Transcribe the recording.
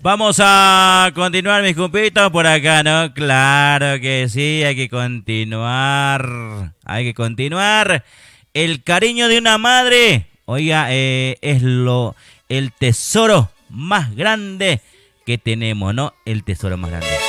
Vamos a continuar, mis compitos, por acá, ¿no? Claro que sí, hay que continuar. Hay que continuar. El cariño de una madre, oiga, el tesoro más grande que tenemos, ¿no? El tesoro más grande.